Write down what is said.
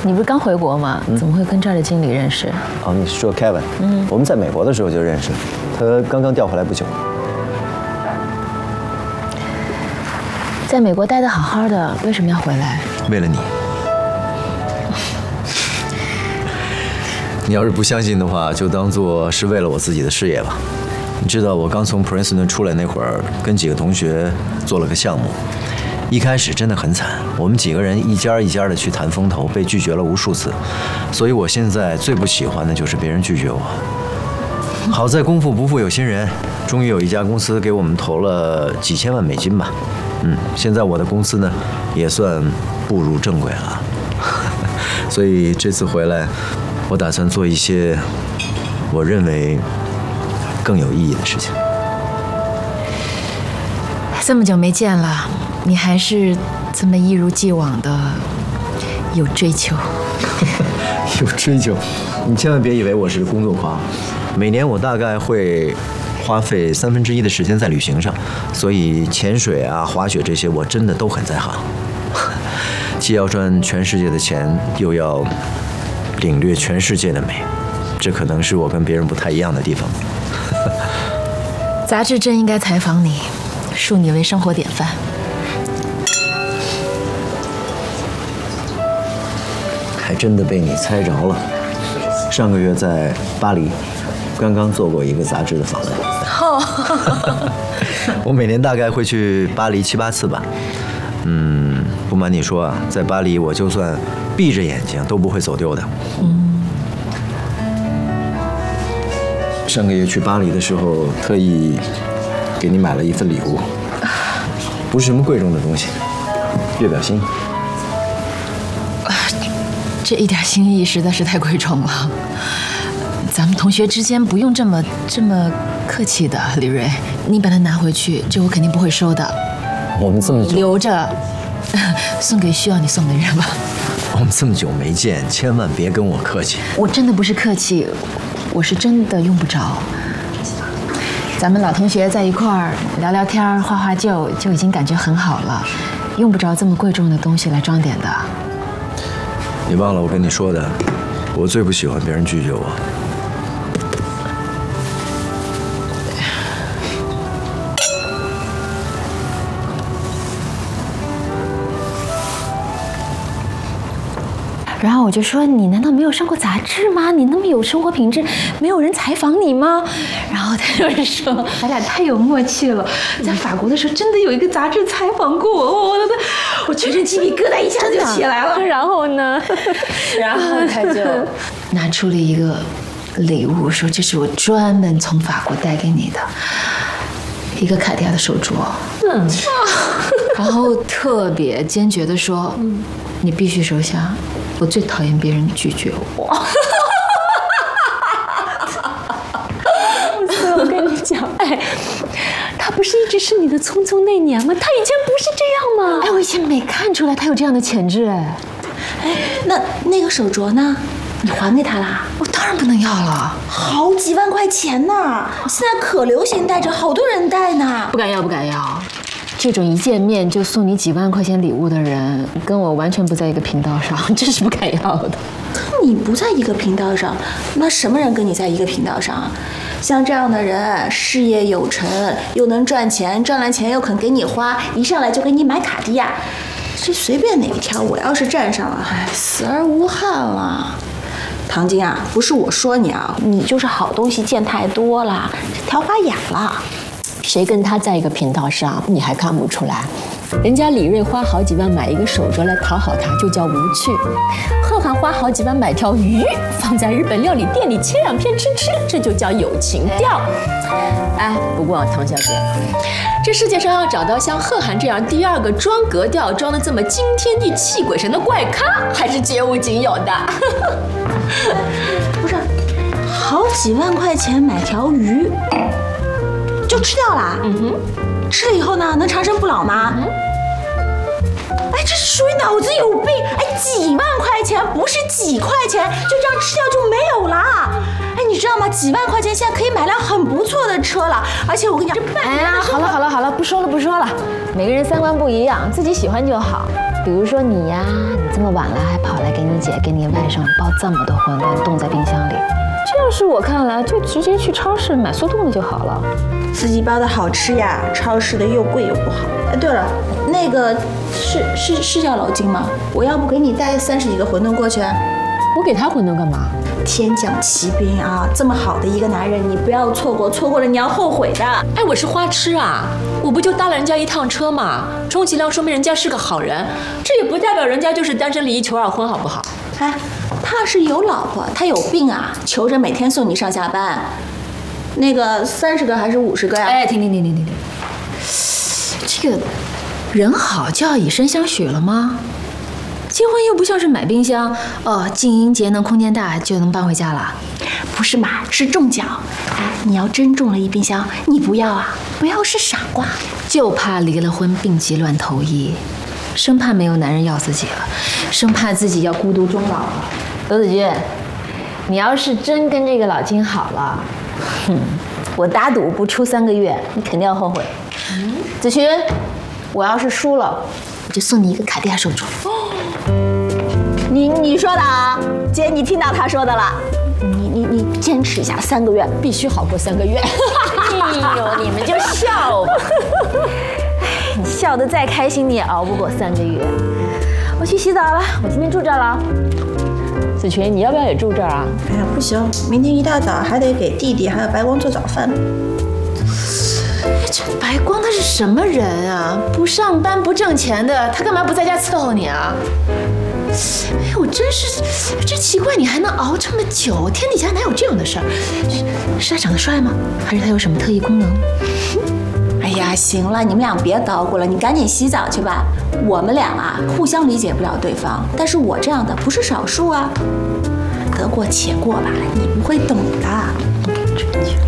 你不是刚回国吗？怎么会跟这儿的经理认识？ 哦，你是说 Kevin？我们在美国的时候就认识，他刚刚调回来不久。 在美国待得好好的，为什么要回来？ 为了你。你要是不相信的话，就当做是为了我自己的事业吧。你知道我刚从普林斯顿出来那会儿，跟几个同学做了个项目，一开始真的很惨，我们几个人一家一家的去谈风投，被拒绝了无数次。所以我现在最不喜欢的就是别人拒绝我。好在功夫不负有心人，终于有一家公司给我们投了几千万美金吧。现在我的公司呢，也算步入正轨了。所以这次回来，我打算做一些我认为更有意义的事情。 这么久没见了，你还是这么一如既往的有追求。 有追求，你千万别以为我是工作狂。每年我大概会花费1/3的时间在旅行上，所以潜水啊、滑雪这些我真的都很在行。既要赚全世界的钱，又要领略全世界的美，这可能是我跟别人不太一样的地方。 杂志真应该采访你，树你为生活典范。 还真的被你猜着了。上个月在巴黎，刚刚做过一个杂志的访问。我每年大概会去巴黎7、8次吧。不瞒你说啊，在巴黎我就算闭着眼睛都不会走丢的。上个月去巴黎的时候，特意给你买了一份礼物，不是什么贵重的东西，月表心。 这一点心意实在是太贵重了。咱们同学之间不用这么客气的，李瑞，你把它拿回去，这我肯定不会收的。 我们这么久留着，送给需要你送的人吧。 我们这么久没见，千万别跟我客气。 我真的不是客气，我是真的用不着。咱们老同学在一块儿聊聊天、画画就已经感觉很好了，用不着这么贵重的东西来装点的。 你忘了我跟你说的，我最不喜欢别人拒绝我。 然后我就说，你难道没有上过杂志吗？你那么有生活品质，没有人采访你吗？然后他就是说，咱俩太有默契了。在法国的时候，真的有一个杂志采访过我，我全身鸡皮疙瘩一下子就起来了。然后呢？然后他就拿出了一个礼物，说这是我专门从法国带给你的一个卡地亚的手镯。然后特别坚决地说，你必须收下。我最讨厌别人拒绝我。所以我跟你讲，他不是一直是你的匆匆那年吗？他以前不是这样吗？我以前没看出来他有这样的潜质。 那个手镯呢？你还给他啦？ 我当然不能要了， 好几万块钱呢，现在可流行戴着，好多人戴呢。 不敢要，不敢要。这种一见面就送你几万块钱礼物的人，跟我完全不在一个频道上，这是不敢要的。 你不在一个频道上，那什么人跟你在一个频道上？像这样的人，事业有成，又能赚钱，赚了钱又肯给你花，一上来就给你买卡地亚，这随便哪一条我要是站上了，死而无憾了。唐晶啊，不是我说你啊，你就是好东西见太多了，挑花眼了。 谁跟他在一个频道上，你还看不出来？人家李锐花好几万买一个手镯来讨好他，就叫无趣；贺涵花好几万买条鱼，放在日本料理店里切2片吃，这就叫有情调。不过唐小姐，这世界上要找到像贺涵这样第2个装格调装得这么惊天地泣鬼神的怪咖，还是绝无仅有的。 不是，好几万块钱买条鱼。就吃掉了，吃了以后呢，能长生不老吗？这是属于脑子有病！几万块钱不是几块钱，就这样吃掉就没有了。你知道吗？几万块钱现在可以买辆很不错的车了，而且我跟你讲，这半年好了，不说了，每个人3观不一样，自己喜欢就好。 比如说你呀，你这么晚了还跑来给你姐、给你外甥包这么多馄饨，冻在冰箱里。这要是我看来，就直接去超市买速冻的就好了。 自己包的好吃呀，超市的又贵又不好。哎，对了，那个是叫老金吗？我要不给你带30几个馄饨过去？ 我给他馄饨干嘛？ 天降奇兵啊！这么好的一个男人，你不要错过，错过了你要后悔的。 哎，我是花痴啊！我不就搭了人家一趟车吗？充其量说明人家是个好人，这也不代表人家就是单身离异求2婚，好不好？ 哎，他是有老婆，他有病啊，求着每天送你上下班。那个30个还是50个呀？ 哎，停，这个人好就要以身相许了吗？结婚又不像是买冰箱哦，静音节能空间大就能搬回家了。 不是嘛，是中奖。哎，你要真中了一冰箱，你不要啊？不要是傻瓜， 就怕离了婚病急乱投医，生怕没有男人要自己了，生怕自己要孤独终老了。罗子君，你要是真跟这个老金好了，我打赌不出3个月，你肯定要后悔。子群，我要是输了，我就送你一个卡地亚手镯。 你说的啊，姐，你听到他说的了。你坚持一下3个月， 必须好过3个月。 哎呦，你们就笑吧。哎，你笑得再开心，你也熬不过3个月。我去洗澡了，我今天住这儿了。 子群，你要不要也住这儿啊？ 哎呀，不行，明天一大早还得给弟弟还有白光做早饭。 这白光他是什么人啊？不上班不挣钱的，他干嘛不在家伺候你啊？哎呀，我真奇怪，你还能熬这么久？天底下哪有这样的事儿？是他长得帅吗？还是他有什么特异功能？ 哎呀，行了，你们俩别捣鼓了，你赶紧洗澡去吧。我们俩啊，互相理解不了对方，但是我这样的不是少数啊。得过且过吧，你不会懂的。 真的。